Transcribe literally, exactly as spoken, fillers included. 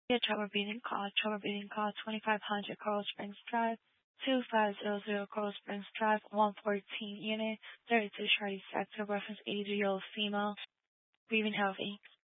Yeah, Trevor Breathing Call, Trevor Breathing Call, twenty-five hundred Coral Springs Drive, two five zero zero Coral Springs Drive, one fourteen Unit, thirty-two Shorty Sector, reference age, year old female, breathing healthy.